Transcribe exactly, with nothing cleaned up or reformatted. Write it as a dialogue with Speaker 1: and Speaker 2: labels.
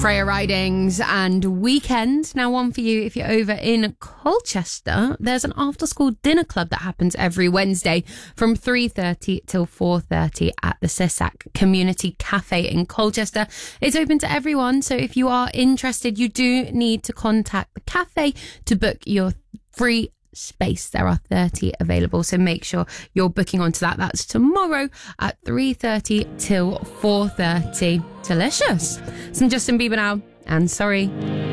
Speaker 1: Freya Ridings and Weekend. Now one for you if you're over in Colchester. There's an after school dinner club that happens every Wednesday from three thirty till four thirty at the Sissac Community Cafe in Colchester. It's open to everyone, so if you are interested, you do need to contact the cafe to book your free space. There are thirty available, so make sure you're booking onto that. That's tomorrow at three thirty till four thirty. Delicious. Some Justin Bieber now, and Sorry.